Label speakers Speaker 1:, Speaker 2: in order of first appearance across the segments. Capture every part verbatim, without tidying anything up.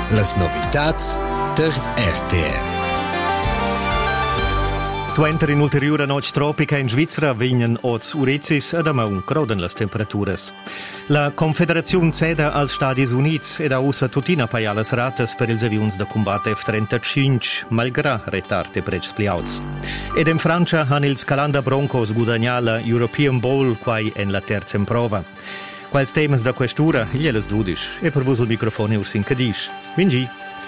Speaker 1: Las novitats der R T R.
Speaker 2: Suenter in ulteriura noche tropica in Svizzera vignen oz urizis ed amaun croden las temperaturas. La Confederazione ceda als Stadis Units ed ha usa tutina paia las ratas per ils avions da combat F trentacinque, malgrà retard e precs pliauts. Ed in Francia han ils Calanda Broncos guadagna la European Bowl quai en la terza in prova. Quals temas da questura, glielas dudisch, e per vos il microfono ursin cadisch. Vingi!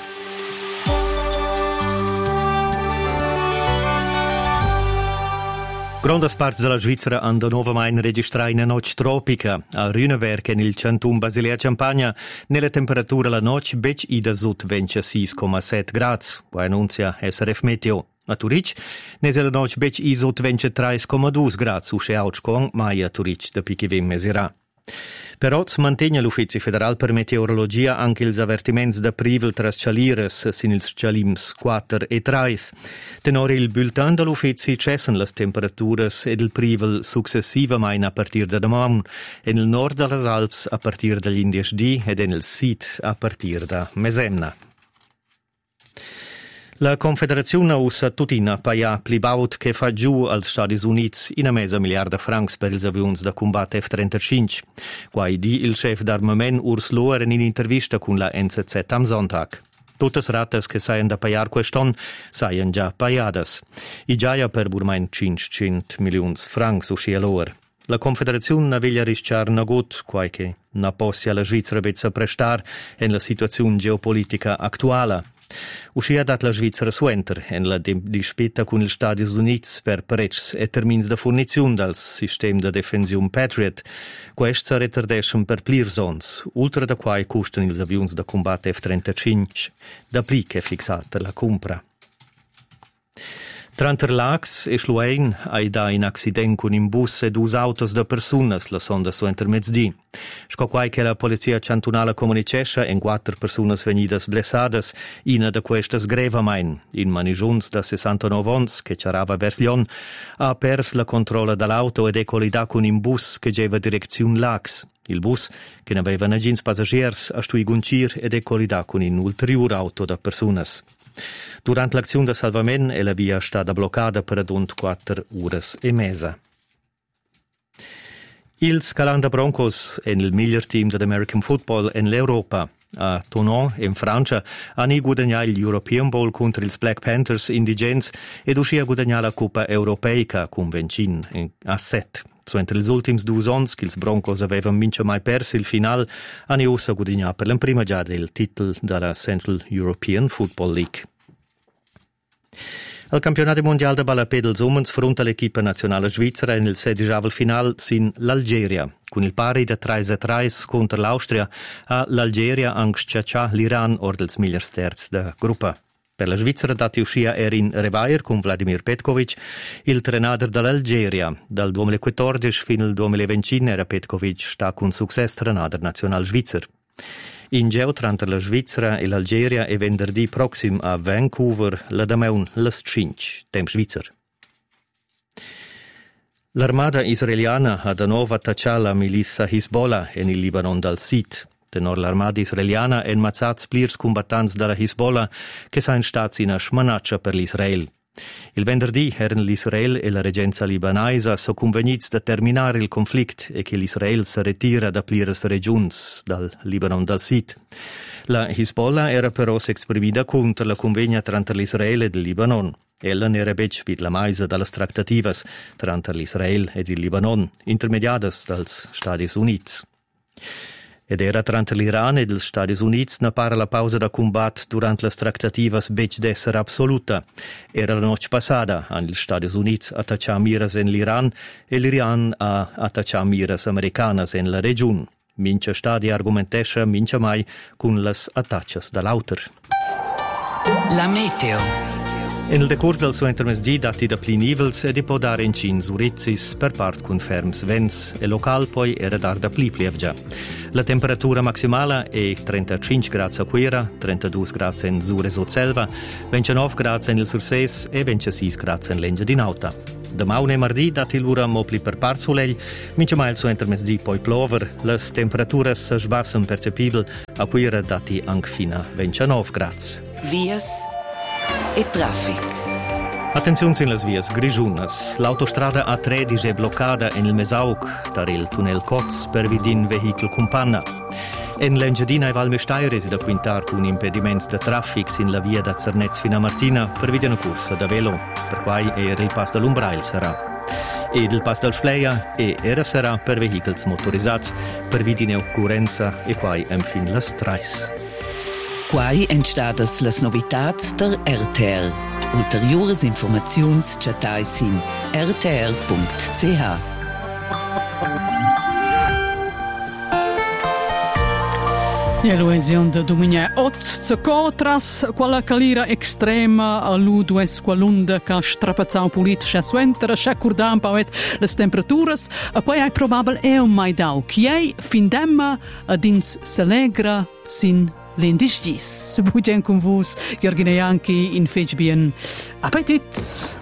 Speaker 2: Grandas parts della Svizzera hanno nuovamente registrato una noce tropica. A Rüneberg e nel centrum Basilea Campagna, nella temperatura la noce bec ida sud ventisei virgola sette gradi, poi annuncia S R F Meteo. A Turic, nella noce bec i sud ventitré virgola due gradi, usce auccon mai a Turic da pichivim mesirà. Però mantiene l'Ufficio Federal per Meteorologia anche ils avvertiments da privel tras cialires sin ils cialims quattro e tre. Tenore il bulletin dell'Ufficio cessen las temperaturas ed il privel successivamente a partir da domani, en il nord delle Alps a partir dagli Indies D ed en il sud a partir da Mesemna. La Confederazione usa tutina paia plibaut che fa giù als Stati Uniti in a mezza miliarda francs per ils avions da combat F trentacinque. Quai di il chef d'armament Urs Lohr in un'intervista con la N Z Z am Sonntag. Tutte ratas che saien da paiar queston saien già paiadas. I giaia per burmain cinquecento milioni francs uscia Lohr. La Confederazione na veglia risciar na gut, quai che na possia la Svizzera bezza prestar en la situazione geopolitica attuala. Uscia dat la Svizzera suenter en la dispetta con ils Stati Units per precs e termins de forniziun dal sistem de defensiun Patriot, quest sa retardeschen per plirsons, ultra da quai custen ils avions da combat F trentacinque, da pli che fixata la compra. Tra Interlacs e Schluein hai da in accident con un bus e dus autos da personas la sonda suenter mezzdi. Sco quai che la polizia cantonala comunicescha en quattro personas venidas blessadas, ina da questas grevamain. In manigiuns da sessantanove ans, che ciarava vers Lyon, ha pers la controlla dall'auto ed è collida con un bus che geva direziun Lax. Il bus, che n'aveva nagins passagiers, a stui guncir ed è collida con un ulterior auto da personas. Durant l'aczione de salvament e la via stata bloccata per adunt quattro ures e mesa. Ils Calanda Broncos en il miglior team dell'American Football en l'Europa. A Tonon, in Francia, hanno guadagnato l'European Bowl contro ils Black Panthers indigents ed uscì a guadagnare la Coppa Europeica con vencin a sette. Suenter ils ultims dus ons che ils Broncos avevano mince mai perso il final, hanno usa guadagnato per la prima già del titolo della Central European Football League. Al campionato mondiale de ballapedels umens fronta l'equipa nazionale svizzera nel sedijavel final sin l'Algeria, con il pari da tre a tre contro l'Austria, a l'Algeria anche sciaccià l'Iran or dels migliors terz da gruppa. Per la Svizzera dati uscia Erin Revair con Vladimir Petkovic, il trenador dell'Algeria. Dal duemilaquattordici fino al duemilaventi era Petkovic sta con successo trenador nazionale svizzer. In geo tra la Svizzera e l'Algeria e venerdì proxim a Vancouver la dameun las cinque, temp svizzer. L'armata israeliana ha da nuovo attaccato la milizia Hezbollah in il Libano dal Sud. Tenor l'armata israeliana ha ammazzat plirs combattanti della Hezbollah che sono stati in smanaccia per l'Israel. Il venerdì erano l'Israel e la regenza libanesa so convenuti da terminare il conflitto e che l'Israel si ritira da plirs regioni dal Libano dal Sud. La Hezbollah era però esprimida contro la convegna tra l'Israel e il Libano. Ella ne era bec vid la maisa dalle trattative tra l'Israel e il Libano, intermediate dagli Stati Uniti. Ed era tra l'Iran e gli Stati Uniti na para la pausa da combat durante le trattative bec d'essere assoluta. Era la noche passata, gli Stati Uniti attacciato miras in l'Iran e l'Iran ha attacciato miras americanas in la regione. Mince stati argumentesce mince mai con les attaccias dall'auter.
Speaker 3: La meteo.
Speaker 2: En il decurs del suo intermesdi dati da pli nivels e di podare in cin Zurizzis per part con ferms vents e local poi era dar da pli plievgia. La temperatura maximala è trentacinque gradi a Quera, trentadue gradi in Zures o Selva, ventinove gradi in il Surses e ventisei gradi in Lengia di Nauta. Demà e mardi dati l'ura mopli per part solegl, mince mai il suo intermesdi poi plover, las temperaturas se sbassen percepibil a Quera dati anche fina ventinove gradi.
Speaker 3: Vias e traffic.
Speaker 2: Attenzione in las vias grigiunas. L'autostrada A tredici è bloccata in il Mesauc, dar il tunnel Coz per vidin vehicle con panna. En l'Engiadina e Valmestaire si da quintar con impediments de traffic in la via da Zernez fino a Martina per videre una corsa da velo, per quai era il pass dell'Umbrail sarà. Ed il pass del Spleia e era sarà per vehicles motorizzati, per videre occorrenza e quai enfin las trais.
Speaker 3: Quai entstadas las novitats der R T R. Ulteriores informaziuns chatais in r t r punct c h.
Speaker 4: Ja, l'oesione de dominia ot zacò tras quella calira extrema a l'udues qualunda ca strapazzau politische suenter a curdam pauet les temperaturas a poi hai probabel e un mai dau chiei findemma ad ins s'alegra sin l'indisgis. Bugen con vos, Jorgine Janki in Fegibien. Appetit!